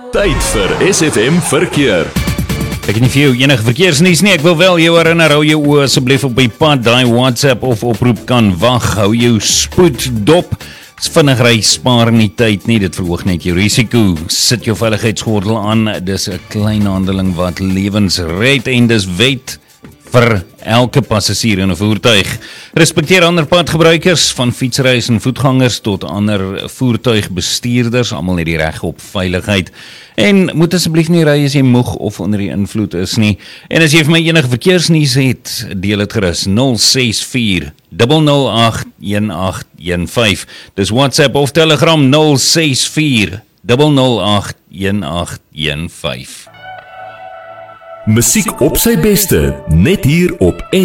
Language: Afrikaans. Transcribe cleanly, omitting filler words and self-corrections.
Tyd vir SFM Verkeer. Ek het nie vir jou enige verkeersnuus nie, ek wil wel jou herinner, hou jou oë asseblief op die pad, daai WhatsApp of oproep kan wag, hou jou spoed dop, vinnig ry spaar nie tyd nie, dit verhoog net jou risiko, sit jou veiligheidsgordel aan, dis 'n klein handeling wat lewens red en dis wet vir elke passasier in 'n voertuig. Respekteer ander padgebruikers, van fietsryers en voetgangers tot ander voertuigbestuurders, almal het die reg op veiligheid. En moet asseblief nie ry as jy moeg of onder die invloed is nie. En as jy vir my enige verkeersnuus het, deel dit gerus 064 008 1815. Dis WhatsApp of Telegram 064 008 1815. Musiek op sy beste, net hier op